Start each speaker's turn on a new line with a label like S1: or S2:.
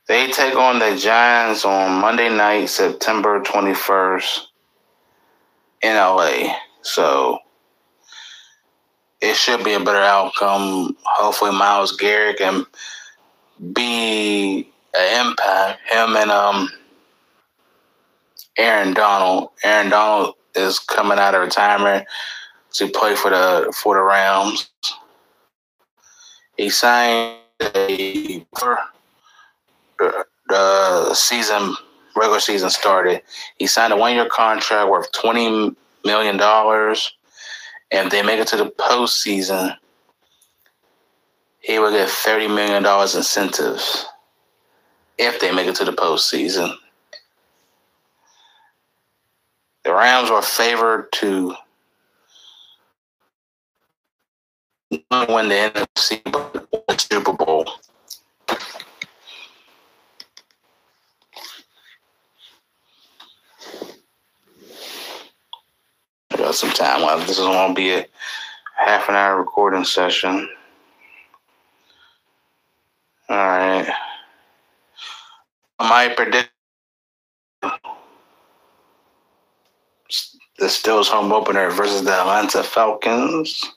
S1: They take on the Giants on Monday night, September 21st in LA. So it should be a better outcome. Hopefully Myles Garrett can be an impact. Him and Aaron Donald. Aaron Donald is coming out of retirement to play for the Rams. He signed the regular season started. He signed a 1-year contract worth $20 million. And if they make it to the postseason, he will get $30 million incentives if they make it to the postseason. The Rams are favored to not win the NFC but the Super Bowl. I got some time left. This is going to be a half-an-hour recording session. All right. My prediction: the Steelers home opener versus the Atlanta Falcons.